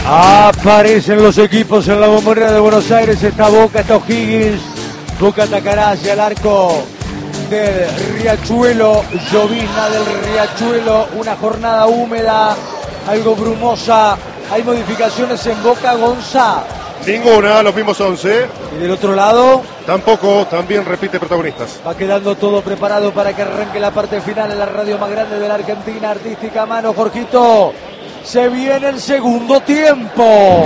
Aparecen los equipos en la Bombonera de Buenos Aires. Está Boca, está O'Higgins. Boca atacará hacia el arco del Riachuelo. Llovizna del Riachuelo. Una jornada húmeda, algo brumosa. Hay modificaciones en Boca, Gonza. Ninguna, los mismos 11. Y del otro lado tampoco, también repite protagonistas. va quedando todo preparado para que arranque la parte final en la radio más grande de la Argentina. Artística mano, Jorgito. Se viene el segundo tiempo.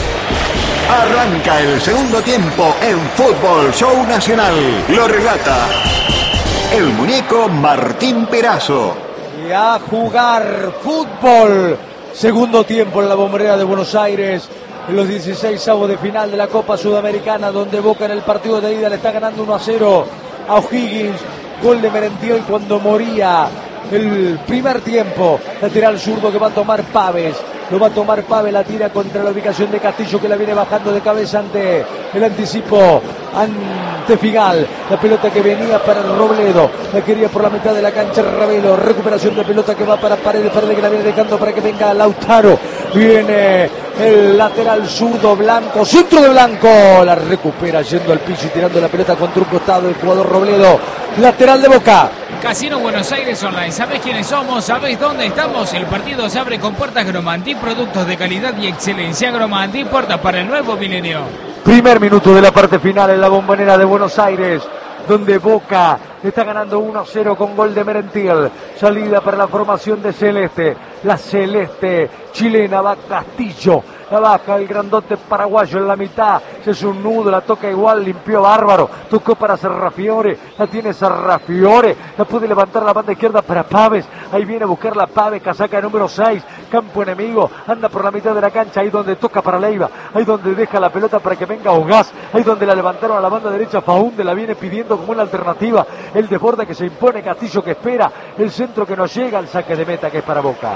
Arranca el segundo tiempo en Fútbol Show Nacional. Lo relata el muñeco Martín Perazo. Y a jugar fútbol. Segundo tiempo en la Bombonera de Buenos Aires. En los 16avos de final de la Copa Sudamericana, donde Boca en el partido de ida le está ganando 1-0 a O'Higgins. Gol de Merentiel cuando moría el primer tiempo. Lateral zurdo que va a tomar Paves. Lo va a tomar Paves, la tira contra la ubicación de Castillo, que la viene bajando de cabeza ante el anticipo, ante Figal. La pelota que venía para Robledo, la quería por la mitad de la cancha Ravelo. Recuperación de pelota que va para Paredes, Paredes que la viene dejando para que venga Lautaro. Viene el lateral zurdo Blanco, centro de Blanco, la recupera yendo al piso y tirando la pelota contra un costado el jugador Robledo. Lateral de Boca. Casino Buenos Aires Online. ¿Sabés quiénes somos? ¿Sabés dónde estamos? El partido se abre con puertas Gromanti, productos de calidad y excelencia. Gromanti, puertas para el nuevo milenio. Primer minuto de la parte final en la Bombonera de Buenos Aires, donde Boca está ganando 1-0 con gol de Merentiel. Salida para la formación de Celeste. La Celeste chilena va Castillo. La baja el grandote paraguayo en la mitad. Se hace un nudo, la toca igual, limpió bárbaro. Tocó para Serrafiore. La tiene Serrafiore. La puede levantar a la banda izquierda para Paves. Ahí viene a buscar la Paves, casaca número 6. Campo enemigo. Anda por la mitad de la cancha. Ahí donde toca para Leiva. Ahí donde deja la pelota para que venga Ogaz. Ahí donde la levantaron a la banda derecha. Faunde la viene pidiendo como una alternativa. El desborde que se impone. Castillo que espera. El centro que no llega. El saque de meta que es para Boca.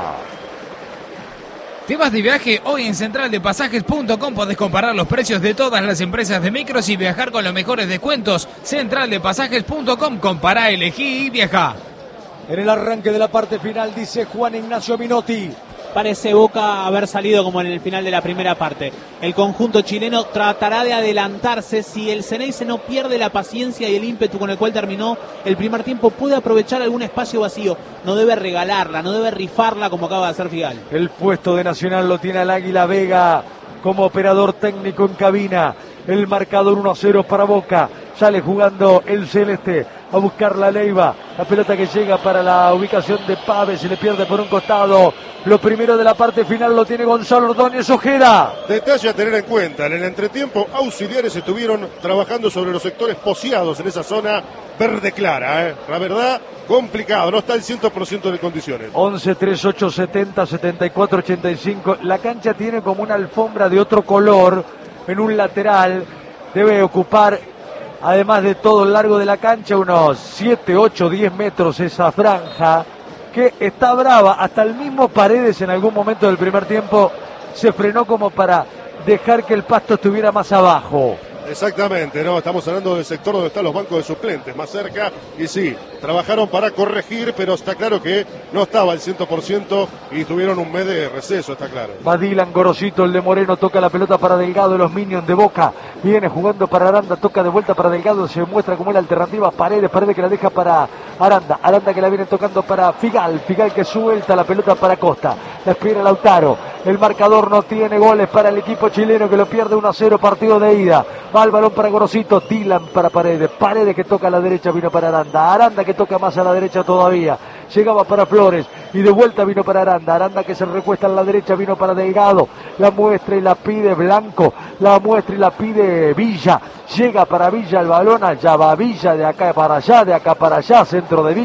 ¿Te vas de viaje? Hoy en centraldepasajes.com podés comparar los precios de todas las empresas de micros y viajar con los mejores descuentos. Centraldepasajes.com, compará, elegí y viajá. En el arranque de la parte final dice Juan Ignacio Minotti. Parece Boca haber salido como en el final de la primera parte. El conjunto chileno tratará de adelantarse. Si el Ceneice no pierde la paciencia y el ímpetu con el cual terminó el primer tiempo, puede aprovechar algún espacio vacío. No debe regalarla, no debe rifarla como acaba de hacer Figal. El puesto de Nacional lo tiene el Águila Vega como operador técnico en cabina. El marcador 1-0 para Boca. Sale jugando el Celeste a buscar la Leiva. La pelota que llega para la ubicación de Paves. Se le pierde por un costado. Lo primero de la parte final lo tiene Gonzalo Ordóñez Ojeda. Detalle a tener en cuenta. En el entretiempo, auxiliares estuvieron trabajando sobre los sectores poseados en esa zona verde clara. La verdad, complicado. No está el 100% de condiciones. 11, 3, 8, 70, 74, 85. La cancha tiene como una alfombra de otro color en un lateral. Debe ocupar, además de todo el largo de la cancha, unos 7, 8, 10 metros esa franja, que está brava. Hasta el mismo Paredes en algún momento del primer tiempo se frenó como para dejar que el pasto estuviera más abajo. Exactamente, no, estamos hablando del sector donde están los bancos de suplentes, más cerca, y sí, trabajaron para corregir, pero está claro que no estaba al 100% y tuvieron un mes de receso, está claro. Va Dylan Gorosito, el de Moreno, toca la pelota para Delgado, los Minions de Boca, viene jugando para Aranda, toca de vuelta para Delgado, se muestra como la alternativa, Paredes que la deja para Aranda que la viene tocando para Figal que suelta la pelota para Costa, la espera Lautaro, el marcador no tiene goles para el equipo chileno que lo pierde 1-0, partido de ida. Va el balón para Gorosito, Dylan para Paredes que toca a la derecha, vino para Aranda que toca más a la derecha todavía, llegaba para Flores y de vuelta vino para Aranda que se recuesta a la derecha, vino para Delgado, la muestra y la pide Blanco, la muestra y la pide Villa, llega para Villa el balón, allá va Villa, de acá para allá, centro de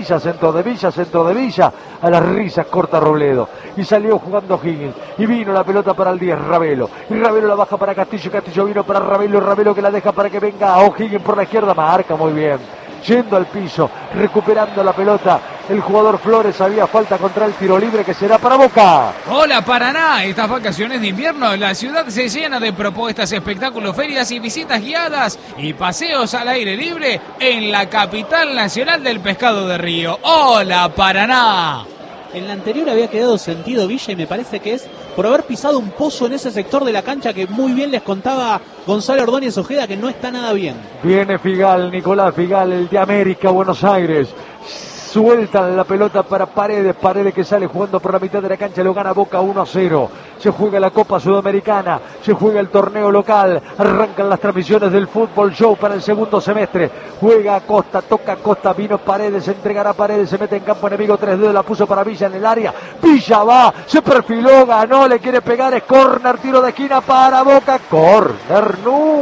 Villa, a las risas corta Robledo, y salió jugando Higgins, y vino la pelota para el 10, Ravelo, y Ravelo la baja para Castillo vino para Ravelo que la deja para que venga O'Higgins por la izquierda, marca muy bien, yendo al piso, recuperando la pelota, el jugador Flores, había falta contra el tiro libre que será para Boca. Hola Paraná, estas vacaciones de invierno la ciudad se llena de propuestas, espectáculos, ferias y visitas guiadas y paseos al aire libre en la capital nacional del pescado de río. Hola Paraná. En la anterior había quedado sentido Villa y me parece que es por haber pisado un pozo en ese sector de la cancha que muy bien les contaba Gonzalo Ordóñez Ojeda, que no está nada bien. Viene Figal, Nicolás Figal, el de América, Buenos Aires. Sueltan la pelota para Paredes que sale jugando por la mitad de la cancha, lo gana Boca 1-0. Se juega la Copa Sudamericana, se juega el torneo local, arrancan las transmisiones del Fútbol Show para el segundo semestre. Juega Acosta, toca Acosta, vino Paredes, entregará Paredes, se mete en campo enemigo, 3 dedos, la puso para Villa en el área. Villa va, se perfiló, ganó, le quiere pegar, es córner, tiro de esquina para Boca, córner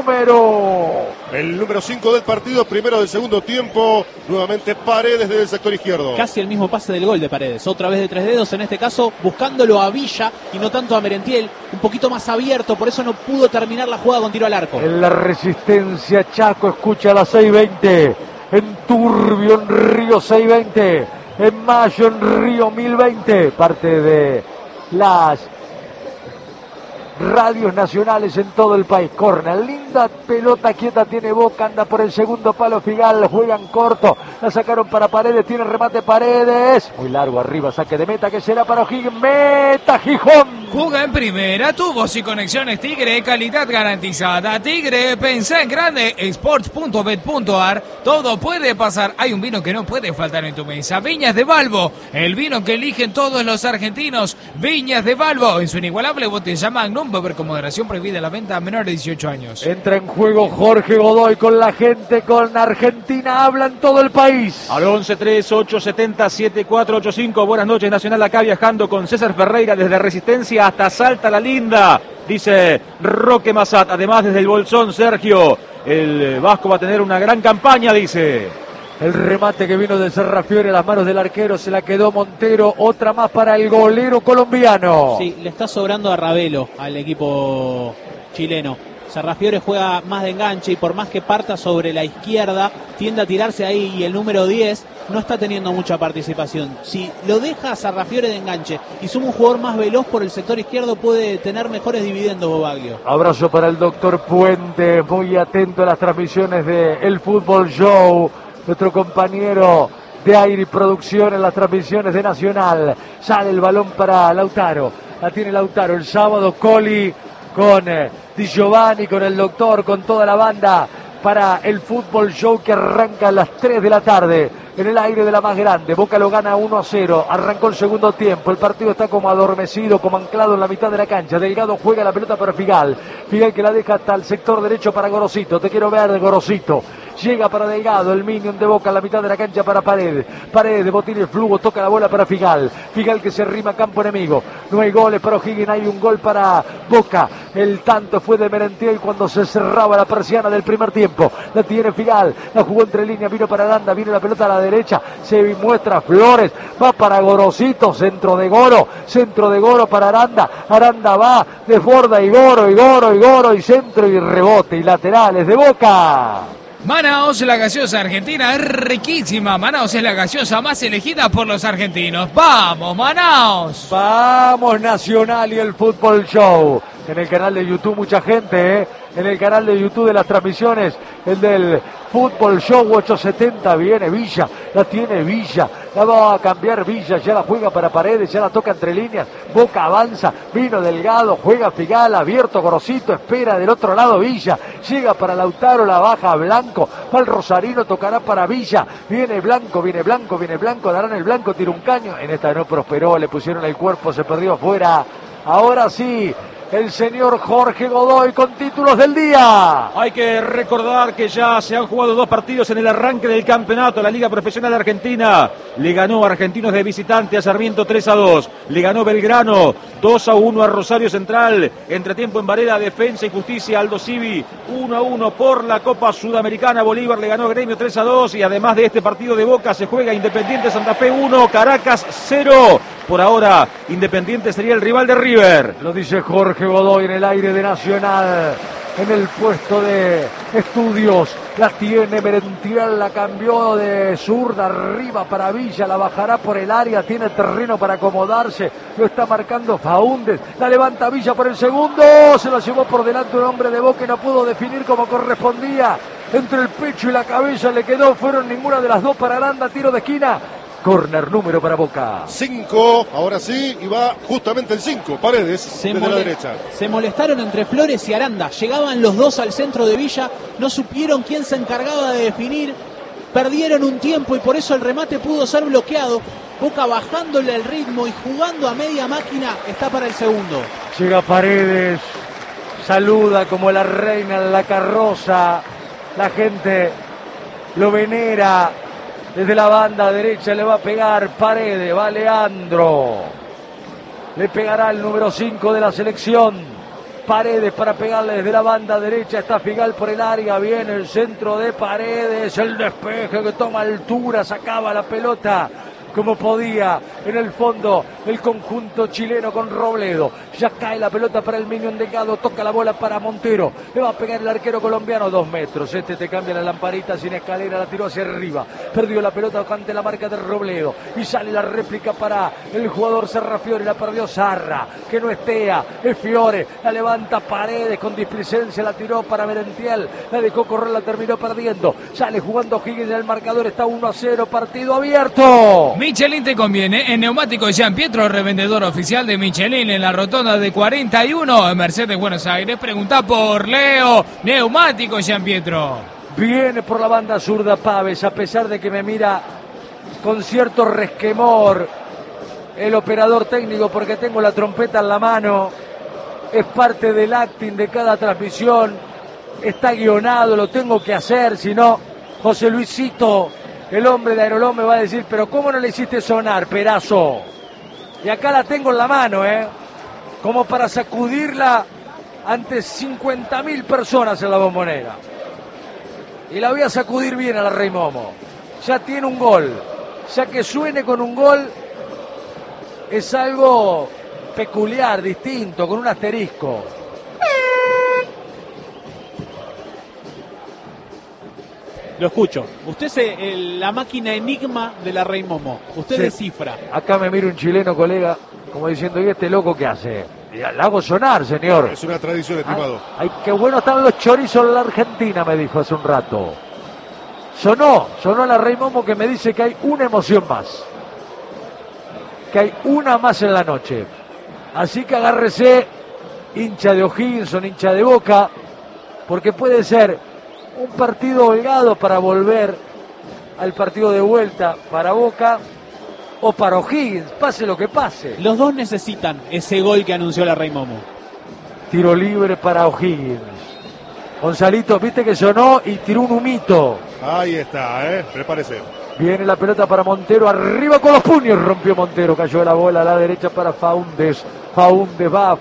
el número 5 del partido, primero del segundo tiempo, nuevamente Paredes desde el sector izquierdo. Casi el mismo pase del gol de Paredes, otra vez de 3 dedos, en este caso buscándolo a Villa y no tanto a Merentiel, un poquito más abierto, por eso no pudo terminar la jugada con tiro al arco. En la Resistencia, Chaco escucha las 6:20, en Turbio, en Río 6:20, en Mayo, en Río 1020, parte de las radios nacionales en todo el país. Corner, linda pelota quieta tiene Boca, anda por el segundo palo Figal, juegan corto, la sacaron para Paredes, tiene remate Paredes, muy largo arriba, saque de meta que será para O'Higgins, meta Gijón. Juega en primera, tubos y conexiones Tigre, calidad garantizada. Tigre, pensá en grande, sports.bet.ar, todo puede pasar. Hay un vino que no puede faltar en tu mesa, Viñas de Balbo, el vino que eligen todos los argentinos. Viñas de Balbo, en su inigualable botella Magnum, beber con moderación, prohibida la venta a menores de 18 años. Entra en juego Jorge Godoy con la gente, con Argentina, habla en todo el país. Al 11-3870-7485, buenas noches Nacional, acá viajando con César Ferreira desde Resistencia hasta Salta la Linda, dice Roque Massat. Además desde el Bolsón, Sergio, el Vasco va a tener una gran campaña, dice. El remate que vino de Serrafiore a las manos del arquero, se la quedó Montero, otra más para el golero colombiano. Sí, le está sobrando a Ravelo al equipo chileno. Serrafiore juega más de enganche y por más que parta sobre la izquierda, tiende a tirarse ahí y el número 10 no está teniendo mucha participación. Si lo deja a Serrafiore de enganche y suma un jugador más veloz por el sector izquierdo, puede tener mejores dividendos Bobaglio. Abrazo para el doctor Puente, muy atento a las transmisiones de El Fútbol Show. Nuestro compañero de aire y producción en las transmisiones de Nacional. Sale el balón para Lautaro. La tiene Lautaro. El sábado Coli con Di Giovanni, con el doctor, con toda la banda para el Fútbol Show que arranca a las 3 de la tarde. En el aire de la más grande, Boca lo gana 1-0, arrancó el segundo tiempo, el partido está como adormecido, como anclado en la mitad de la cancha. Delgado juega la pelota para Figal, Figal que la deja hasta el sector derecho para Gorosito, te quiero ver Gorosito, llega para Delgado, el minion de Boca en la mitad de la cancha para Paredes, Paredes, botín el flujo, toca la bola para Figal, Figal que se arrima a campo enemigo, no hay goles para O'Higgins, hay un gol para Boca, el tanto fue de Merentiel cuando se cerraba la persiana del primer tiempo, la tiene Figal, la jugó entre líneas, vino para Aranda, vino la pelota a la derecha, se muestra Flores, va para Gorosito, centro de Goro para Aranda, Aranda va, desborda y Goro y centro y rebote y laterales de Boca. Manaos, la gaseosa argentina, es riquísima. Manaos es la gaseosa más elegida por los argentinos. ¡Vamos, Manaos! Vamos, Nacional y el Fútbol Show. En el canal de YouTube mucha gente, en el canal de YouTube de las transmisiones, el del Fútbol Show 870, viene Villa, la tiene Villa, la va a cambiar Villa, ya la juega para Paredes, ya la toca entre líneas, Boca avanza, vino Delgado, juega Figal, abierto Gorosito, espera del otro lado Villa, llega para Lautaro, la baja Blanco, va el Rosarino, tocará para Villa, viene Blanco, darán el Blanco, tira un caño, en esta no prosperó, le pusieron el cuerpo, se perdió afuera, ahora sí, el señor Jorge Godoy con títulos del día. Hay que recordar que ya se han jugado 2 partidos en el arranque del campeonato. La Liga Profesional Argentina le ganó a Argentinos de visitante a Sarmiento 3-2. Le ganó Belgrano 2-1 a Rosario Central. Entretiempo en Varela, Defensa y Justicia, Aldo Civi 1-1 por la Copa Sudamericana. Bolívar le ganó a Gremio 3-2. Y además de este partido de Boca se juega Independiente Santa Fe 1, Caracas 0. Por ahora, Independiente sería el rival de River. Lo dice Jorge Godoy en el aire de Nacional. En el puesto de estudios la tiene Merentiel, la cambió de zurda arriba para Villa, la bajará por el área, tiene terreno para acomodarse, lo está marcando Faúndez, la levanta Villa por el segundo, se lo llevó por delante un hombre de Boca y no pudo definir como correspondía. Entre el pecho y la cabeza le quedó, fueron ninguna de las dos para Aranda, tiro de esquina. Corner número para Boca. 5, ahora sí, y va justamente el 5, Paredes, desde la derecha. Se molestaron entre Flores y Aranda. Llegaban los dos al centro de Villa, no supieron quién se encargaba de definir. Perdieron un tiempo y por eso el remate pudo ser bloqueado. Boca bajándole el ritmo y jugando a media máquina, está para el segundo. Llega Paredes, saluda como la reina en la carroza. La gente lo venera. Desde la banda derecha le va a pegar Paredes, va Leandro. Le pegará el número 5 de la selección. Paredes para pegarle desde la banda derecha. Está Figal por el área. Viene el centro de Paredes. El despeje que toma altura. Sacaba la pelota como podía. En el fondo el conjunto chileno con Robledo. Ya cae la pelota para el Minion Delgado. Toca la bola para Montero. Le va a pegar el arquero colombiano. 2 metros. Este te cambia la lamparita sin escalera. La tiró hacia arriba. Perdió la pelota ante la marca de Robledo. Y sale la réplica para el jugador Sarrafiore. La perdió Sarra. Que no estea. Es Fiore. La levanta Paredes con displicencia. La tiró para Merentiel. La dejó correr. La terminó perdiendo. Sale jugando Higgins en el marcador. Está 1-0. Partido abierto. Michelin te conviene. En Neumáticos Jean Pietro, revendedor oficial de Michelin en la rotonda de 41 en Mercedes, Buenos Aires. Pregunta por Leo. Neumáticos Jean Pietro. Viene por la banda zurda Paves, a pesar de que me mira con cierto resquemor el operador técnico porque tengo la trompeta en la mano. Es parte del acting de cada transmisión. Está guionado, lo tengo que hacer, si no, José Luisito, el hombre de Aerolón, me va a decir, pero ¿cómo no le hiciste sonar, perazo? Y acá la tengo en la mano, como para sacudirla ante 50.000 personas en la Bombonera. Y la voy a sacudir bien a la Rey Momo. Ya tiene un gol. Ya que suene con un gol es algo peculiar, distinto, con un asterisco. Lo escucho. Usted es la máquina enigma de la Rey Momo. Usted Sí. descifra. Acá me mira un chileno, colega, como diciendo, ¿y este loco qué hace? Y la hago sonar, señor. Es una tradición, estimado. Ay, qué bueno están los chorizos en la Argentina, me dijo hace un rato. Sonó la Rey Momo que me dice que hay una emoción más. Que hay una más en la noche. Así que agárrese, hincha de O'Higgins, hincha de Boca, porque puede ser un partido holgado para volver al partido de vuelta para Boca o para O'Higgins, pase lo que pase. Los dos necesitan ese gol que anunció la Rey Momo. Tiro libre para O'Higgins. Gonzalito, viste que sonó y tiró un humito. Ahí está, prepárese. Viene la pelota para Montero, arriba con los puños, rompió Montero, cayó la bola a la derecha para Faúndez. Faúndez va,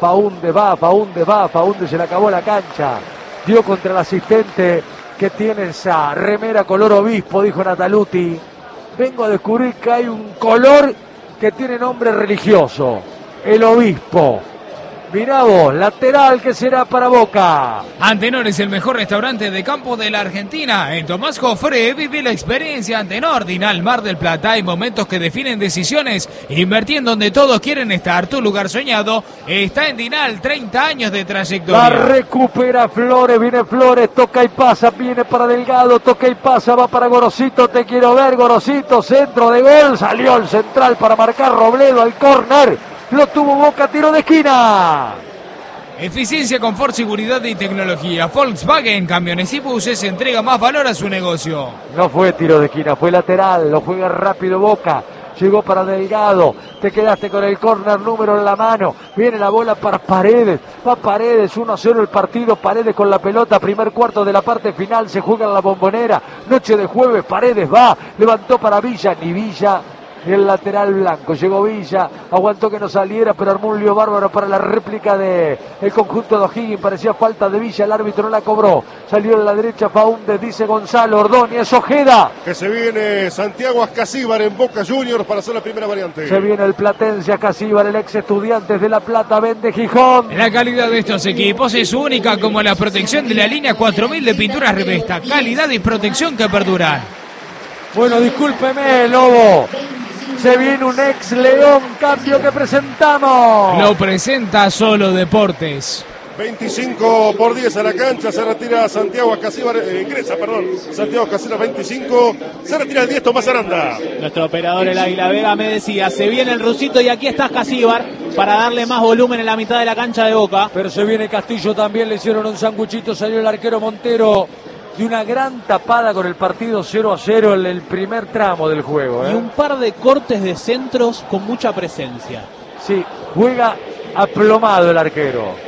Faúndez se le acabó la cancha. Dio contra el asistente que tiene esa remera color obispo, dijo Nataluti. Vengo a descubrir que hay un color que tiene nombre religioso, el obispo. Mirá vos, lateral que será para Boca. Antenor es el mejor restaurante de campo de la Argentina. En Tomás Jofré vive la experiencia Antenor. Dinal Mar del Plata. Hay momentos que definen decisiones. Invertí en donde todos quieren estar. Tu lugar soñado está en Dinal. 30 años de trayectoria. La recupera Flores, viene Flores, toca y pasa, viene para Delgado, toca y pasa, va para Gorosito, te quiero ver, Gorosito, centro de gol, salió el central para marcar Robledo al córner. Lo tuvo Boca, tiro de esquina. Eficiencia, confort, seguridad y tecnología. Volkswagen, camiones y buses, entrega más valor a su negocio. No fue tiro de esquina, fue lateral, lo juega rápido Boca. Llegó para Delgado, te quedaste con el córner número en la mano. Viene la bola para Paredes, va Paredes, 1-0 el partido. Paredes con la pelota, primer cuarto de la parte final, se juega en la Bombonera. Noche de jueves, Paredes va, levantó para Villa, ni Villa. El lateral blanco, llegó Villa, aguantó que no saliera, pero armó un lío bárbaro para la réplica de el conjunto de O'Higgins. Parecía falta de Villa, el árbitro no la cobró. Salió a la derecha Faúndez, dice Gonzalo Ordóñez, Ojeda. Que se viene Santiago Ascasíbar en Boca Juniors para hacer la primera variante. Se viene el platense Ascasíbar, el ex Estudiantes de La Plata, vende Gijón. La calidad de estos equipos es única, como la protección de la línea 4000 de pinturas Revesta. Calidad y protección que perduran. Bueno, discúlpeme, Lobo. Se viene un ex León, cambio que presentamos. Lo presenta Solo Deportes. 25-10 a la cancha, se retira Santiago Ascasíbar, Santiago Ascasíbar 25, se retira el 10 Tomás Aranda. Nuestro operador el Águila Vega me decía, se viene el rusito y aquí está Ascasíbar para darle más volumen en la mitad de la cancha de Boca. Pero se viene Castillo también, le hicieron un sanguchito, salió el arquero Montero de una gran tapada con el partido 0-0 en el primer tramo del juego. Y un par de cortes de centros con mucha presencia. Sí, juega aplomado el arquero.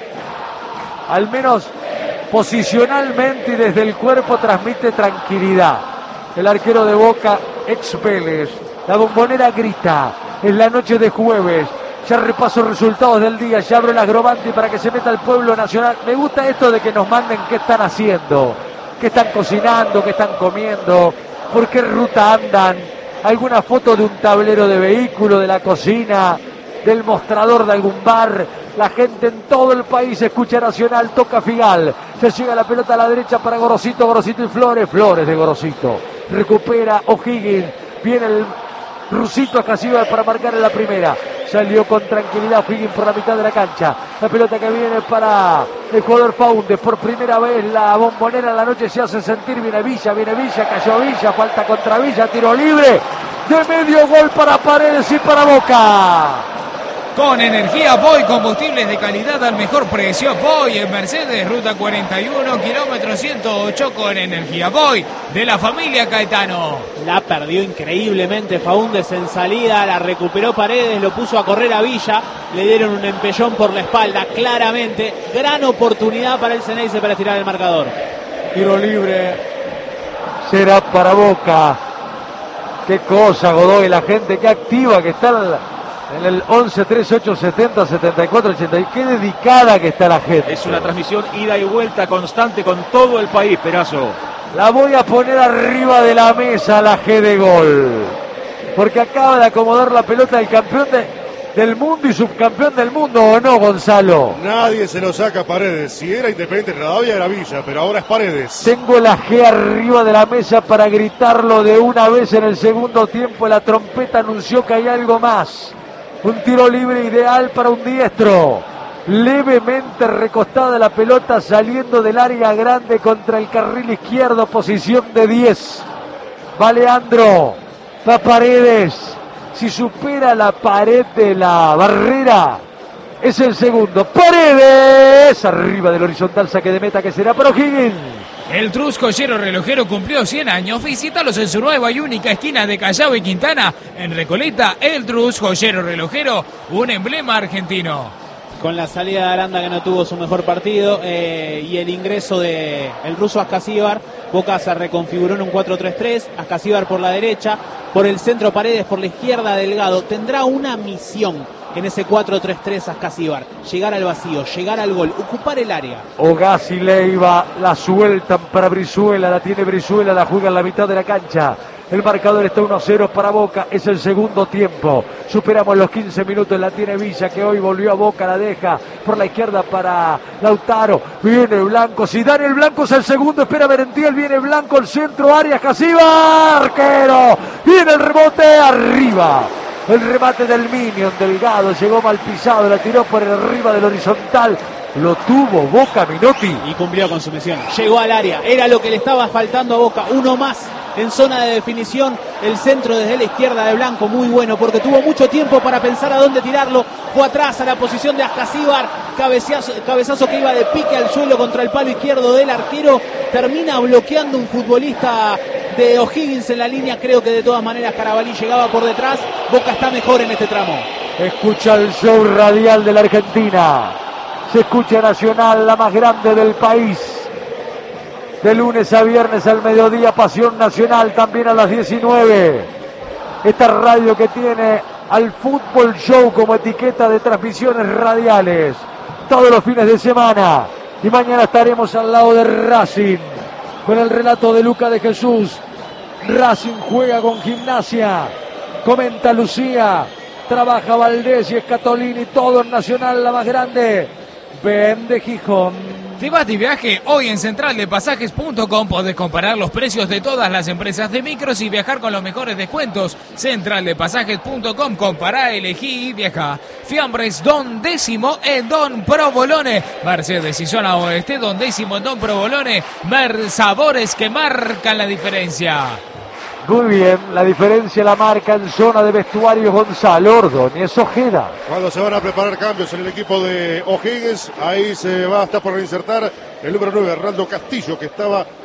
Al menos posicionalmente y desde el cuerpo transmite tranquilidad. El arquero de Boca, ex Vélez. La Bombonera grita. Es la noche de jueves. Ya repaso resultados del día. Ya abro el agrobanti para que se meta el pueblo nacional. Me gusta esto de que nos manden qué están haciendo, qué están cocinando, qué están comiendo, por qué ruta andan. Alguna foto de un tablero de vehículo, de la cocina, del mostrador de algún bar. La gente en todo el país escucha Nacional, toca Figal. Se llega la pelota a la derecha para Gorosito, Gorosito y Flores. Flores de Gorosito. Recupera O'Higgins. Viene el rusito Ascasíbar para marcar en la primera. Salió con tranquilidad O'Higgins por la mitad de la cancha. La pelota que viene para el jugador Faúndez. Por primera vez la Bombonera en la noche se hace sentir. Viene Villa, cayó Villa. Falta contra Villa, tiro libre. De medio gol para Paredes y para Boca. Con energía Boy, combustibles de calidad al mejor precio. Boy en Mercedes, ruta 41, kilómetro 108 con energía Boy, de la familia Caetano. La perdió increíblemente Faúndez en salida, la recuperó Paredes, lo puso a correr a Villa, le dieron un empellón por la espalda, claramente. Gran oportunidad para el Ceneice para estirar el marcador. Tiro libre será para Boca. Qué cosa, Godoy, la gente que activa que está en el 11 38 70 74 80. Y qué dedicada que está la gente. Es una transmisión ida y vuelta constante con todo el país, Perazo. La voy a poner arriba de la mesa, la G de gol, porque acaba de acomodar la pelota del campeón del mundo y subcampeón del mundo, ¿o no, Gonzalo? Nadie se lo saca a Paredes. Si era Independiente Rivadavia era Villa, pero ahora es Paredes. Tengo la G arriba de la mesa para gritarlo de una vez en el segundo tiempo. La trompeta anunció que hay algo más. Un tiro libre ideal para un diestro. Levemente recostada la pelota saliendo del área grande contra el carril izquierdo. Posición de 10. Va Leandro. Va Paredes. Si supera la pared de la barrera, es el segundo. Paredes. Arriba del horizontal, saque de meta que será para O'Higgins. El Trus Joyero Relojero cumplió 100 años. Visítalos en su nueva y única esquina de Callao y Quintana. En Recoleta, el Trus Joyero Relojero, un emblema argentino. Con la salida de Aranda, que no tuvo su mejor partido, y el ingreso de el ruso Ascasíbar, Boca se reconfiguró en un 4-3-3. Ascasíbar por la derecha, por el centro Paredes, por la izquierda Delgado. Tendrá una misión en ese 4-3-3 Ascasíbar: llegar al vacío, llegar al gol, ocupar el área. Ogaz y Leiva la sueltan para Brizuela, la tiene Brizuela, la juega en la mitad de la cancha. El marcador está 1-0 para Boca, es el segundo tiempo. Superamos los 15 minutos, la tiene Villa, que hoy volvió a Boca, la deja por la izquierda para Lautaro. Viene Blanco, si dan el Blanco es el segundo, espera Merentiel, viene Blanco, el centro, Arias, Ascasíbar, arquero. Viene el rebote, arriba. El remate del Minion, Delgado, llegó mal pisado, la tiró por arriba del horizontal. Lo tuvo Boca, Minotti. Y cumplió con su misión. Llegó al área, era lo que le estaba faltando a Boca. Uno más en zona de definición. El centro desde la izquierda de Blanco, muy bueno, porque tuvo mucho tiempo para pensar a dónde tirarlo. Fue atrás a la posición de Ascasíbar. Cabezazo que iba de pique al suelo contra el palo izquierdo del arquero. Termina bloqueando un futbolista de O'Higgins en la línea. Creo que de todas maneras Carabalí llegaba por detrás. Boca está mejor en este tramo. Escucha el show radial de la Argentina. Se escucha Nacional, la más grande del país. De lunes a viernes al mediodía, Pasión Nacional, también a las 19. Esta radio que tiene al Fútbol Show como etiqueta de transmisiones radiales todos los fines de semana. Y mañana estaremos al lado de Racing con el relato de Luca de Jesús. Racing juega con Gimnasia, comenta Lucía, trabaja Valdés y Escatolini, todo en Nacional, la más grande. Ven de Gijón. ¿Te vas de viaje? Hoy en centraldepasajes.com podés comparar los precios de todas las empresas de micros y viajar con los mejores descuentos. Centraldepasajes.com, compará, elegí y viaja. Fiambres Don Décimo en Don Provolone. Mercedes y zona oeste, Don Décimo en Don Provolone. Sabores que marcan la diferencia. Muy bien, la diferencia la marca en zona de vestuarios Gonzalo Ordóñez Ojeda. Cuando se van a preparar cambios en el equipo de O'Higgins, ahí se va a estar por reinsertar el número 9, Hernando Castillo, que estaba